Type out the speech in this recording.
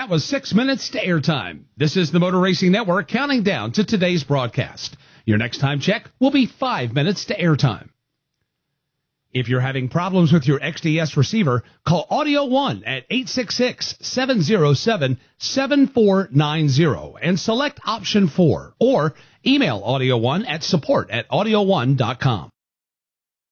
That was 6 minutes to airtime. This is the Motor Racing Network counting down to today's broadcast. Your next time check will be 5 minutes to airtime. If you're having problems with your XDS receiver, call Audio One at 866-707-7490 and select option 4, or email Audio One at support@audioone.com.